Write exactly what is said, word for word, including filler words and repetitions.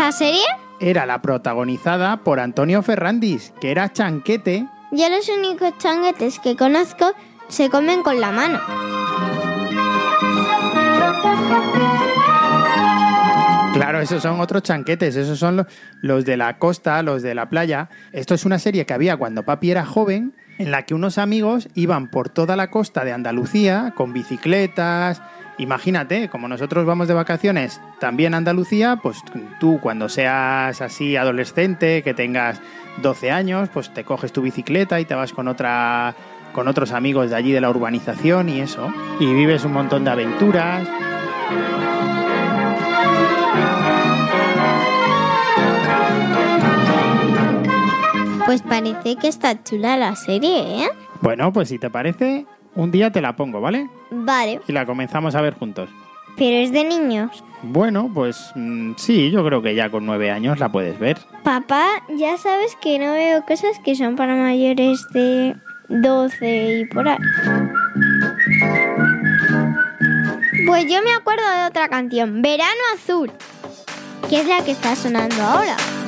¿Esa serie? Era la protagonizada por Antonio Ferrandis, que era Chanquete. Yo los únicos changuetes que conozco se comen con la mano. Claro, esos son otros chanquetes, esos son los, los de la costa, los de la playa. Esto es una serie que había cuando papi era joven, en la que unos amigos iban por toda la costa de Andalucía con bicicletas. Imagínate, como nosotros vamos de vacaciones también a Andalucía, pues tú cuando seas así adolescente, que tengas doce años, pues te coges tu bicicleta y te vas con otra, con otros amigos de allí de la urbanización y eso. Y vives un montón de aventuras. Pues parece que está chula la serie, ¿eh? Bueno, pues si te parece, un día te la pongo, ¿vale? Vale. Y la comenzamos a ver juntos. Pero es de niños. Bueno, pues mmm, sí, yo creo que ya con nueve años la puedes ver. Papá, ya sabes que no veo cosas que son para mayores de doce y por ahí. Pues yo me acuerdo de otra canción, Verano Azul, que es la que está sonando ahora.